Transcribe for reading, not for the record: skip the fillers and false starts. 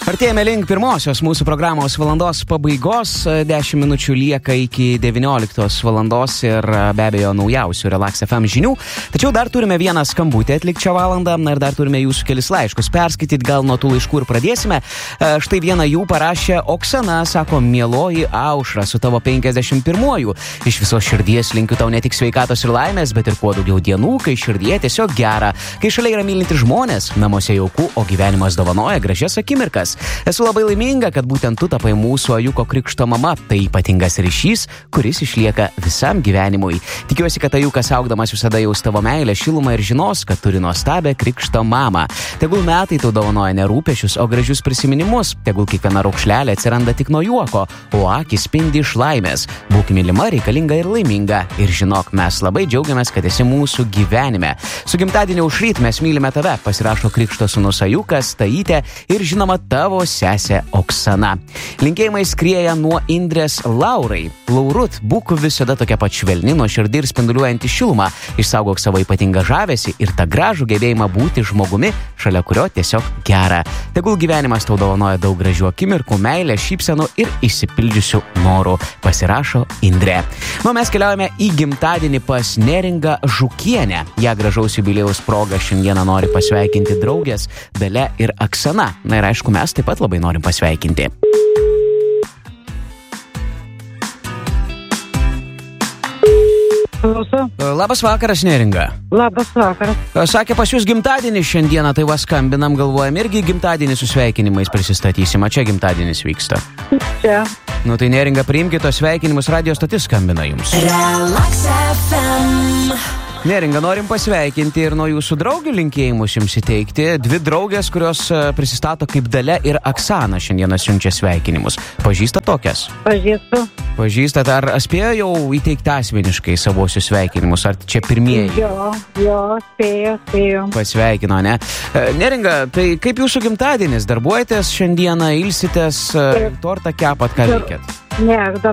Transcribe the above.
Artėjame link pirmosios mūsų programos valandos pabaigos. 10 minučių lieka iki 19 valandos ir be abejo naujausių Relax FM žinių. Tačiau dar turime vieną skambutį atlikti šią valandą ir dar turime jūsų kelis laiškus perskaityti. Gal nuo tų laiškų ir pradėsime. Štai vieną jų parašė Oksana, sako: mieloji Aušra, su tavo 51-uoju. Iš visos širdies linkiu tau ne tik sveikatos ir laimės, bet ir kuo daugiau dienų, kai širdie tiesiog gera, kai šalia yra mylinti žmonės, namuose jauku, o gyvenimas dovanoja gražias akimirkas. Esu labai laiminga, kad būtent tu tapai mūsų Ajuko krikšto mama. Tai ypatingas ryšys, kuris išlieka visam gyvenimui. Tikiuosi, kad Ajukas augdamas visada jaus tavo meilę, šilumą ir žinos, kad turi nuostabią krikšto mamą. Tegul metai tau dovanoja ne rūpesčius, o gražius prisiminimus. Tegul kiekviena raukšlelė atsiranda tik nuo juoko, o akys spindi iš laimės. Būk mylima, reikalinga ir laiminga. Ir žinok, mes labai džiaugiamės, kad esi mūsų gyvenime. Su gimtadieniu Aušryt, mes mylime tave. Pasirašo krikšto sūnus Ajukas, Taitė ir žinoma tavo sesė Oksana. Linkėjimai skrieja nuo Indrės Laurai. Laurut, būk visada tokia pat švelni, nuoširdi ir spinduliuojanti šilumą. Išsaugok savo ypatingą žavesį ir tą gražų gebėjimą būti žmogumi, šalia kurio tiesiog gera. Tegul gyvenimas tau dovanoja daug gražių akimirkų, meilę, šypsenų ir išsipildžiusių norų. Pasirašo Indrė. Mes keliaujame į gimtadienį pas Neringą Žukienę. Ja gražaus jubiliejaus proga šiandieną nori pasveikinti draugės Dalia ir Aksana. Na ir aišku, mes taip pat labai norim pasveikinti. Labas vakaras, Neringa. Labas vakaras. Sakė, pas jūs gimtadienis šiandieną, tai va skambinam, galvojam, irgi gimtadienį su sveikinimais prisistatysim. A čia gimtadienis vyksta? Čia. Nu tai Neringa, priimkite tos sveikinimus, radio stotis skambina jums. Relax FM. Neringa, norim pasveikinti ir nuo jūsų draugių linkėjimus jums įteikti. Dvi draugės, kurios prisistato kaip Dalia ir Aksana, šiandieną siunčia sveikinimus. Pažįsta tokias? Pažįstu. Pažįstat, ar spėjo jau įteikti asmeniškai savosius sveikinimus, ar čia pirmieji? Jo, spėjo. Pasveikino, ne? Neringa, tai kaip jūsų gimtadienis? Darbuojatės šiandieną, ilsitės, tortą kepat, ką veikiat? Ne, dar